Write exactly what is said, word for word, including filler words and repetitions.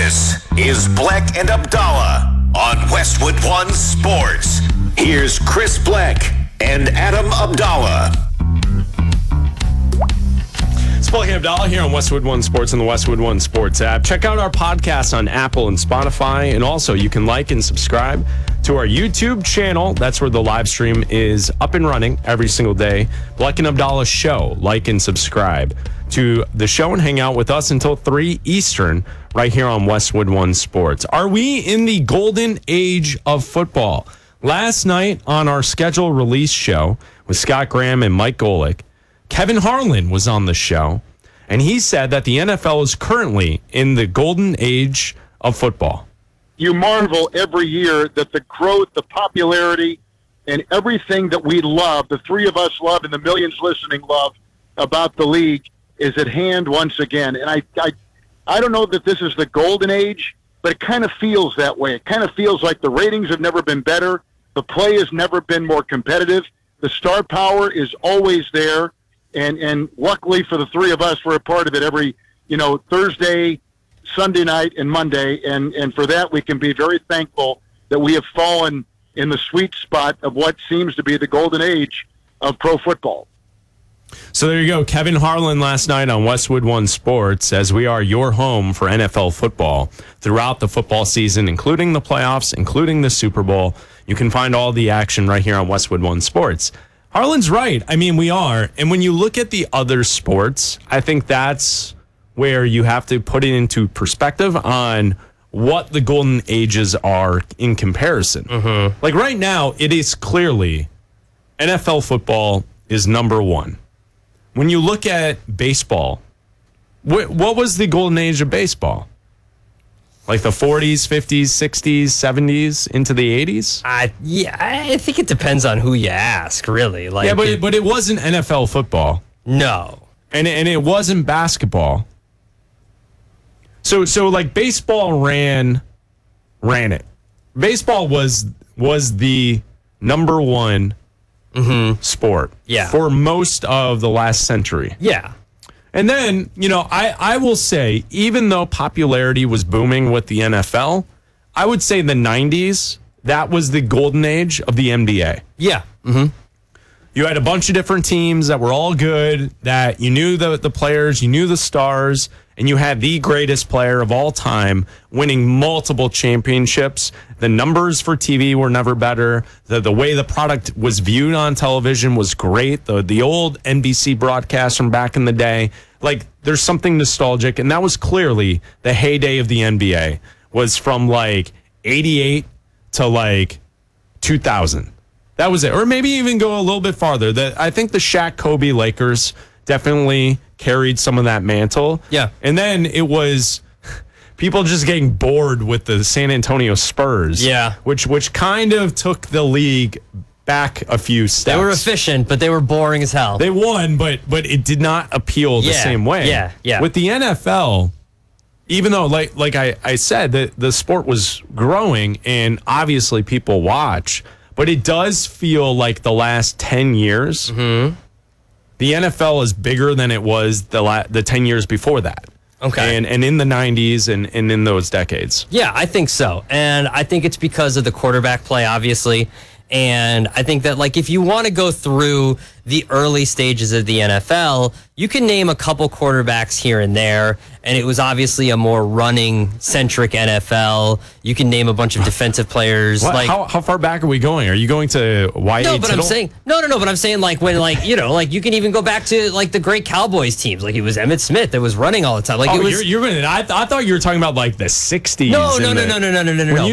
This is Black and Abdallah on Westwood One Sports. Here's Chris Black and Adam Abdallah. It's Black and Abdallah here on Westwood One Sports and the Westwood One Sports app. Check out our podcast on Apple and Spotify, and also you can like and subscribe to our YouTube channel. That's where the live stream is up and running every single day. Black and Abdallah Show. Like and subscribe to the show and hang out with us until three Eastern right here on Westwood One Sports. Are we in the golden age of football? Last night on our schedule release show with Scott Graham and Mike Golick, Kevin Harlan was on the show, and he said that the N F L is currently in the golden age of football. You marvel every year that the growth, the popularity, and everything that we love, the three of us love and the millions listening love about the league, is at hand once again. And I, I, I don't know that this is the golden age, but it kind of feels that way. It kind of feels like the ratings have never been better. The play has never been more competitive. The star power is always there. And, and luckily for the three of us, we're a part of it every, you know, Thursday, Sunday night, and Monday. And, and for that, we can be very thankful that we have fallen in the sweet spot of what seems to be the golden age of pro football. So there you go. Kevin Harlan last night on Westwood One Sports, as we are your home for N F L football throughout the football season, including the playoffs, including the Super Bowl. You can find all the action right here on Westwood One Sports. Harlan's right. I mean, we are. And when you look at the other sports, I think that's where you have to put it into perspective on what the golden ages are in comparison. Mm-hmm. Like right now, it is clearly N F L football is number one. When you look at baseball, wh- what was the golden age of baseball? Like the forties, fifties, sixties, seventies, into the eighties? Uh, yeah, I think it depends on who you ask, really. Like, yeah, but it, it, but it wasn't N F L football. No. And, and it wasn't basketball. So, so like baseball ran, ran it. Baseball was was the number one mm-hmm. sport yeah. for most of the last century. Yeah. And then, you know, I, I will say, even though popularity was booming with the N F L, I would say the nineties, that was the golden age of the N B A. Yeah. Mm-hmm. You had a bunch of different teams that were all good, that you knew the, the players, you knew the stars, and you had the greatest player of all time winning multiple championships. The numbers for T V were never better. The the way the product was viewed on television was great. The the old N B C broadcast from back in the day, like there's something nostalgic, and that was clearly the heyday of the N B A, was from like eighty-eight to like two thousand. That was it. Or maybe even go a little bit farther. The, I think the Shaq Kobe Lakers definitely carried some of that mantle. Yeah. And then it was people just getting bored with the San Antonio Spurs. Yeah. Which which kind of took the league back a few steps. They were efficient, but they were boring as hell. They won, but but it did not appeal the yeah. same way. Yeah, yeah. With the N F L, even though, like like I, I said, the, the sport was growing and obviously people watch, but it does feel like the last ten years, mm-hmm. the N F L is bigger than it was the la- the ten years before that. Okay. And and in the nineties and, and in those decades. Yeah, I think so. And I think it's because of the quarterback play, obviously. And I think that, like, if you want to go through the early stages of the N F L, you can name a couple quarterbacks here and there, and it was obviously a more running-centric N F L. You can name a bunch of defensive players. What? Like, how, how far back are we going? Are you going to Y A no, but Tittle? I'm saying no, no, no. But I'm saying like when like you know like you can even go back to like the great Cowboys teams. Like it was Emmitt Smith that was running all the time. Like oh, it was. You're, you're gonna. I, I thought you were talking about like the sixties. No, no, no, the, no, no, no, no, no, no.